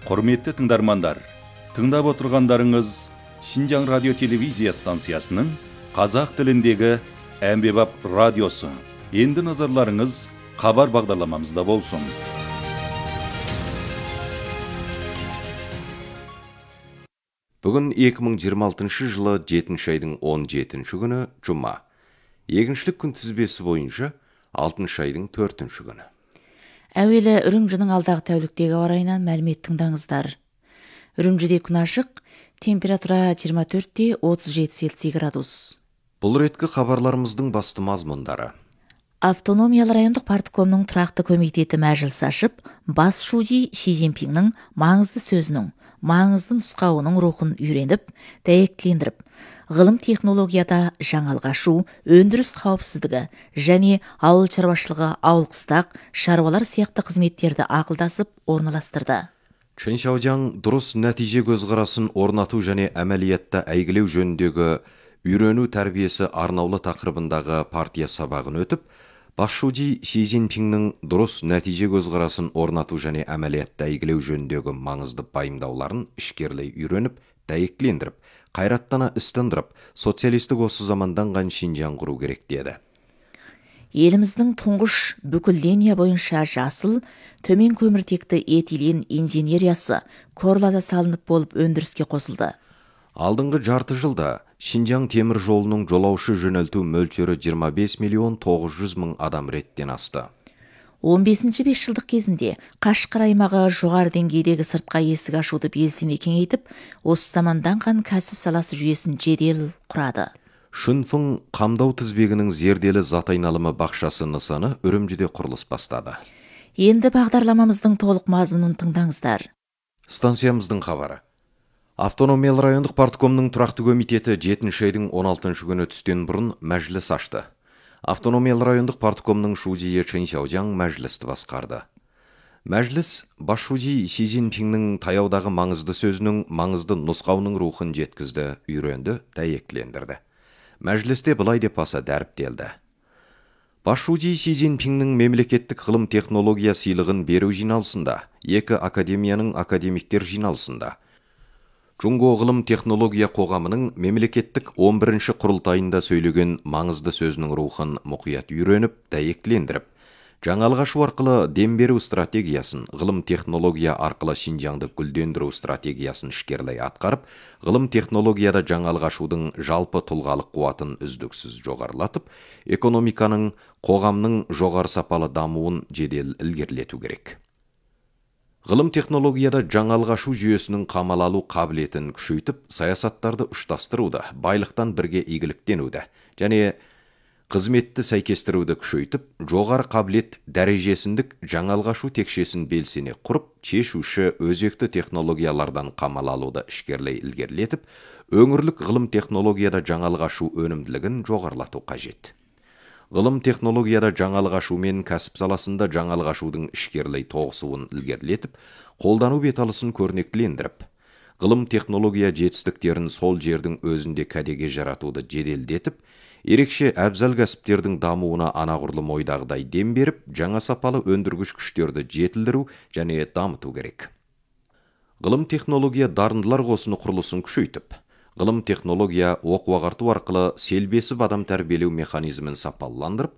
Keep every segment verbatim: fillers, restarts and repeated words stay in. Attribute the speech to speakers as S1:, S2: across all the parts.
S1: Құрметті тыңдармандар, тыңдап отырғандарыңыз Шинжаң радио телевизия станциясының қазақ тіліндегі әмбебап радиосы. Енді назарларыңыз хабар бағдарламамызда болсын.
S2: Бүгін екі мың жиырма алтыншы жылы жетінші айдың он жетінші күні жұма. Егіншілік күнтізбесі бойынша алтыншы айдың төртінші күні.
S3: Әуелі Үрімжінің алдағы тәуліктегі ауа райынан мәлімет тыңдаңыздар. Үрімжіде күн ашық, температура жиырма төрт те отыз жеті Цельсий градус.
S2: Бұл реткі хабарларымыздың басты мазмұндары.
S3: Автономиялы райондық парткомның тұрақты комитеті мәжіліс ашып, бас шуди Ши Цзиньпиннің маңызды сөзінің, маңызды нұсқауының рухын үйреніп, дәйектілендіріп, ғылым технологияда жаңалық ашу, өндіріс қауіпсіздігі және ауыл шаруашылығы, ауыл қыстақ, шаруалар сияқты қызметтерді ақылдасып орналастырды.
S2: Чэн Шаожаң дұрыс нәтиже көзқарасын орнату және әмәлиятта әйгілеу жөніндегі үйрену тәрбиесі арнаулы тақырыбындағы партия сабағын өтіп, бас шуди Ши Цзиньпиннің дұрыс нәтиже көзқарасын орнату және әмәлиятта әйгілеу жөніндегі маңызды пайымдауларын ішкерлей үйреніп, дәйектілендіріп, қайраттана істендіріп, социалистік осы заманданған Шинжаң құру керек деді.
S3: Еліміздің тұңғыш бүкіл линия бойынша жасыл, төмен көміртекті этилен инженериясы Корлада салынып болып өндіріске қосылды.
S2: Алдыңғы жарты жылда Шинжаң темір жолының жолаушы жөнелту мөлшері жиырма бес миллион тоғыз жүз мың адам реттен асты.
S3: он бесінші бесжылдық кезінде Қашқар аймағы жоғары деңгейдегі сыртқа есік ашуды белсене кеңейтіп, осы заманданған кәсіп саласы жүйесін жедел құрады.
S2: Шунфың қамдау тізбегінің зерделі зат айналымы бақшасы нысаны Үрімжіде құрылыс бастады.
S3: Енді бағдарламамыздың толық мазмұнын тыңдаңыздар.
S2: Станциямыздың хабары. Автономиялы райондық парткомның тұрақты комитеті жетінші айдың он алтыншы күні түстен бұрын мәжіліс ашты. Автономиялы райондық парткомның шудиі Чэн Шаожаң мәжілісті басқарды. Мәжіліс бас шуди Ши Цзиньпиннің таяудағы маңызды сөзінің, маңызды нұсқауының рухын жеткізді, үйренді, дәйектілендірді. Мәжілісте былай деп аса дәріптелді. Бас шуди Ши Цзиньпиннің мемлекеттік ғылым технология сыйлығын беру жиналысында, екі академияның академиктер жиналысында, Джунго ғылым технология қоғамының мемлекеттік он бірінші құрылтайында сөйлеген маңызды сөзінің рухын мұқият үйреніп, дәйектілендіріп, жаңалық ашу арқылы дем беру стратегиясын, ғылым технология арқылы Шинжаңды гүлдендіру стратегиясын ішкерлей атқарып, ғылым технологияда жаңалық ашудың жалпы тұлғалық қуатын үздіксіз жоғарылатып, экономиканың, қоғамның жоғары сапалы дамуын жедел ілгерілету керек. Ғылым технологияда жаңалық ашу жүйесінің қамал алу қабілетін күшейтіп, саясаттарды ұштастыруды, байлықтан бірге игіліктенуді және қызметті сәйкестіруді күшейтіп, жоғары қабілет дәрежесіндік жаңалық ашу текшесін белсене құрып, шешуші өзекті технологиялардан қамал алуды ішкерлей ілгерілетіп, өңірлік ғылым технологияда жаңалық ашу өнімділігін жоғарылату қажет. Ғылым технологияда жаңалық ашу мен кәсіп саласында жаңалық ашудың ішкерлей тоғысуын ілгерілетіп, қолдану беталысын көрнектілендіріп, ғылым технология жетістіктерін сол жердің өзінде кәдеге жаратуды жеделдетіп, ерекше әбзал кәсіптердің дамуына анағұрлым ойдағыдай дем беріп, жаңа сапалы өндіргіш күштерді жетілдіру және дамыту керек. Ғылым технология дарындылар қосыны құрылысын күшейтіп, ғылым технология оқу-ағарту арқылы селбесіп адам тәрбиелеу механизмін сапаландырып,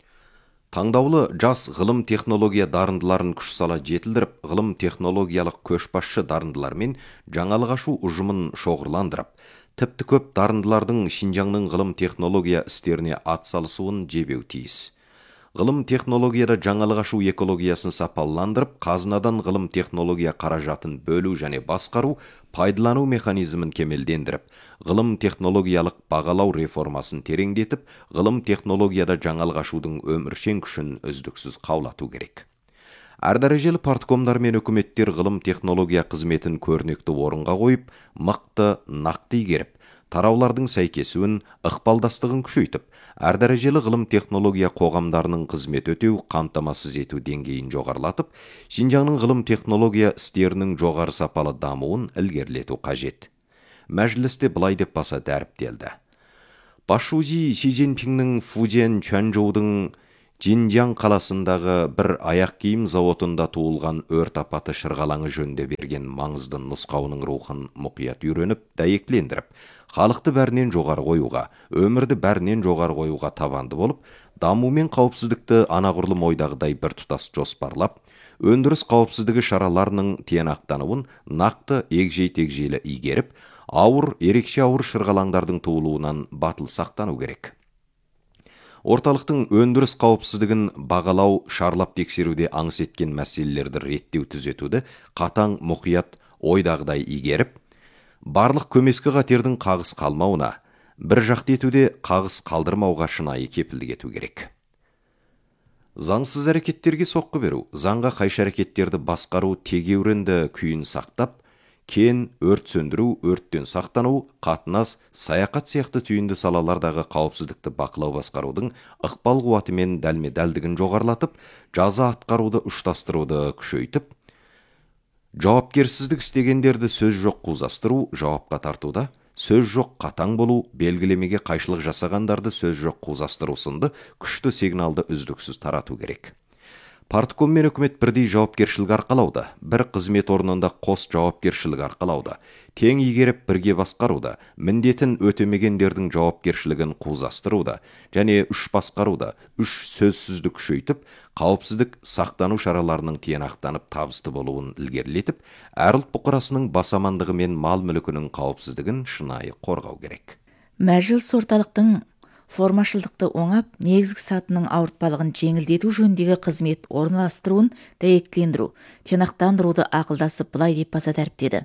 S2: таңдаулы жас ғылым технология дарындыларын күш сала жетілдіріп, ғылым технологиялық көшбасшы дарындылармен жаңалық ашу ұжымын шоғырландырып, тіпті көп дарындылардың Шинжаңның ғылым технология істеріне атсалысуын жебеу тиіс. Ғылым технологияда жаңалық ашу экологиясын сапаландырып, қазынадан ғылым технология қаражатын бөлу және басқару, пайдалану механизмін кемелдендіріп, ғылым технологиялық бағалау реформасын тереңдетіп, ғылым технологияда жаңалық ашудың өміршең күшін үздіксіз қаулату керек. Әр дәрежелі парткомдар мен үкіметтер ғылым технология қызметін көрнекті орынға қойып, мықты, нақты игеріп, тараулардың сәйкесуін, ықпалдастығын күшейтіп, әр дәрежелі ғылым технология қоғамдарының қызмет өтеу, қамтамасыз ету деңгейін жоғарылатып, Шинжаңның ғылым технология істерінің жоғары сапалы дамуын ілгерілету қажет. Мәжілісте былай деп баса дәріптелді. Бас шуди Ши Цзиньпиннің Фудзян Чуанчжоудың Жинжан қаласындағы бір аяқ киім зауытында туылған өрт апаты шырғалаңы жөнінде берген маңызды нұсқауының рухын мұқият үйреніп, дәйектілендіріп, халықты бәрінен жоғары қоюға, өмірді бәрінен жоғары қоюға табанды болып, даму мен қауіпсіздікті анағұрлым ойдағыдай бір тұтас жоспарлап, өндіріс қауіпсіздігі шараларының тиянақтануын нақты егжей-тегжейлі игеріп, ауыр, ерекше ауыр шырғалаңдардың туылуынан батыл сақтану керек. Орталықтың өндіріс қауіпсіздігін бағалау, шарлап тексеруде аңыс еткен мәселелерді реттеу түзетуді қатаң мұқият ойдағыдай игеріп, барлық көмескі қатердің қағыс қалмауына, бір жақты етуде қағыс қалдырмауға шынайы кепілдік ету керек. Заңсыз әрекеттерге соққы беру, заңға қайшы әрекеттерді басқару тегеурінді күйін сақтап, кен, өрт сөндіру, өрттен сақтану, қатынас, саяхат сияқты түйінді салалардағы қауіпсіздікті бақылау басқарудың ықпал қуаты мен дәлме-дәлдігін жоғарылатып, жаза атқаруды ұштастыруды күшейтіп, жауапкерсіздік істегендерді сөз жоқ қузастыру, жауапқа тартуда, сөз жоқ қатаң болу, белгілемеге қайшылық жасағандарды сөз жоқ қузастыру сынды күшті сигналды үздіксіз тарату керек. Партком мен үкімет бірдей жауапкершілік арқалауда, бір қызмет орнында қос жауапкершілік арқалауда, тең игеріп бірге басқаруда, міндетін өтемегендердің жауапкершілігін қузастыруда, және үш басқаруда, үш сөзсізді күшейтіп, қауіпсіздік сақтану шараларының тиянақтанып табысты болуын ілгерілетіп, әр ұлт бұқарасының бас амандығы мен мал мүлкінің қауіпсіздігін шынайы қорғау керек.
S3: Мәжіліс орталықтың формашылдықты оңап, негізгі сатының ауыртпалығын жеңілдету жөніндегі қызмет орналастыруын дәйектілендіру, тиянақтандыруды ақылдасып былай деп баса дәріптеді.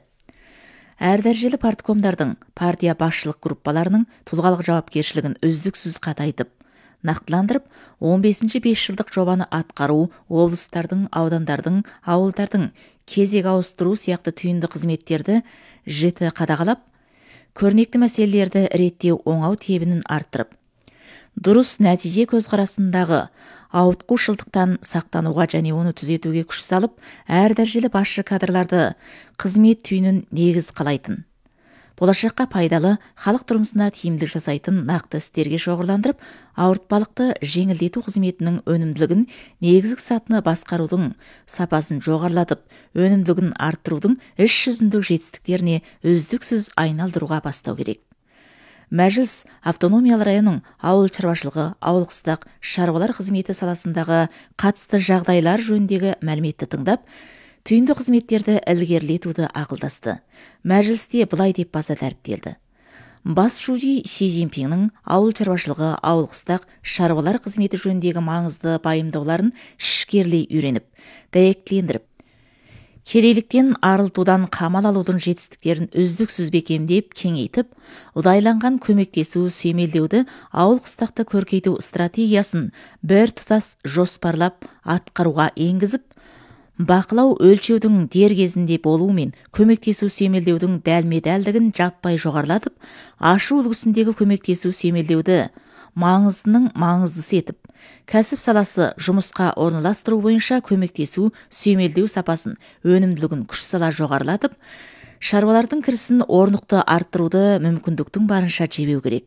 S3: Әр дәрежелі парткомдардың, партия басшылық группаларының тұлғалық жауапкершілігін үздіксіз қатайтып, нақтыландырып, он бесінші бес жылдық жобаны атқару, облыстардың, аудандардың, ауылдардың кезек ауыстыру сияқты түйінді қызметтерді жіті қадағалап, көрнекті мәселелерді реттеу оңау тебінін арттырып, дұрыс нәтиже көзқарасындағы ауытқушылдықтан сақтануға және оны түзетуге күш салып, әр дәрежелі басшы кадрларды қызмет түйінін негіз қалайтын, болашаққа пайдалы, халық тұрмысына тиімділік жасайтын нақты істерге шоғырландырып, ауыртпалықты жеңілдету қызметінің өнімділігін, негізгі сатыны басқарудың сапасын жоғарылатып, өнімділігін арттырудың іс жүзіндік жетістіктеріне үздіксіз айналдыруға бастау керек. Мәжіліс автономиялы районның ауыл шаруашылығы, ауыл-қыстақ шаруалар қызметі саласындағы қатысты жағдайлар жөніндегі мәліметті тыңдап, түйінді қызметтерді ілгерілетуді ақылдасты. Мәжілісте былай деп баса дәріптелді. Бас шуди Ши Цзиньпиннің ауыл шаруашылығы, ауыл-қыстақ шаруалар қызметі жөніндегі маңызды пайымдауларын ішкерлей үйреніп, дәйектілендіріп, кедейліктен арылтудан қамал алудың жетістіктерін үздіксіз бекемдеп, кеңейтіп, ұдайланған көмектесу, сүйемелдеуді, ауыл-қыстақты көркейту стратегиясын бір тұтас жоспарлап атқаруға енгізіп, бақылау өлшеудің дер кезінде болуымен көмектесу сүйемелдеудің дәлме-дәлдігін жаппай жоғарылатып, ашу үлгісіндегі көмектесу сүйемелдеуді маңыздының маңыздысы етіп, кәсіп саласы жұмысқа орналастыру бойынша көмектесу сүйемелдеу сапасын, өнімділігін күш сала жоғарылатып, шаруалардың кірісін орнықты арттыруды мүмкіндіктің барынша жебеу керек.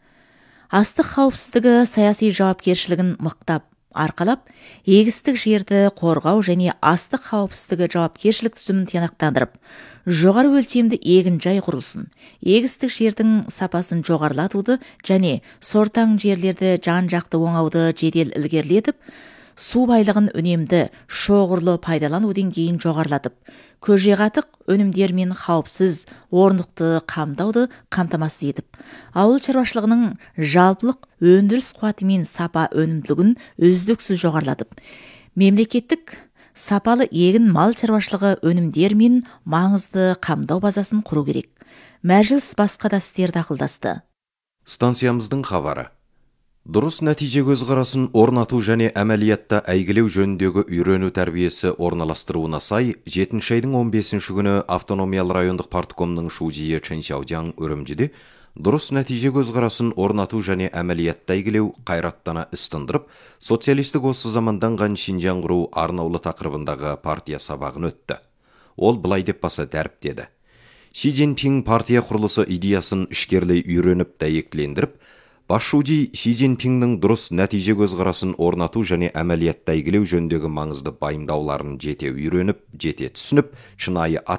S3: Астық қауіпсіздігі саяси жауапкершілігін мықтап арқалап, егістік жерді қорғау және астық қауіпсіздігі жауапкершілік түзімін тиянақтандырып, жоғары өлшемді егінжай құрылсын, егістік жердің сапасын жоғарылатуды және сортаң жерлерді жан-жақты оңауды жедел ілгерілетіп, су байлығын үнемді, шоғырлы пайдалану деңгейін жоғарылатып, көже-қатық өнімдер мен қауіпсіз, орнықты қамдауды қамтамасыз етіп, ауыл шаруашылығының жалпылық өндіріс қуаты мен сапа өнімділігін үздіксіз жоғарылатып, мемлекеттік сапалы егін мал шаруашылығы өнімдер мен маңызды қамдау базасын құру керек. Мәжіліс басқа да істерді ақылдасты.
S2: Станциямыздың хабары. Дұрыс нәтиже көзқарасын орнату және әмәлиятта әйгілеу жөніндегі үйрену тәрбиесі орналастыруына сай, жетінші айдың он бесінші күні автономиялы райондық парткомның шудиі Чэньсяожаң үрімжіде дұрыс нәтиже көзқарасын орнату және әмәлиятта әйгілеу қайраттана іс тындырып, социалистік осы заманданған Шинжаң құру арнаулы тақырыбындағы партия сабағын өтті. Ол былай деп баса дәріптеді. Ши Цзиньпин партия құрылысы идеясын ішкерлей үйреніп дәйектілендіріп, Бас шуди Си Цзиньпиннің дұрыс нәтиже көзқарасын орнату және әмәлиятта игілеу жөніндегі маңызды байымдауларын жете үйреніп, жете түсініп, шынайы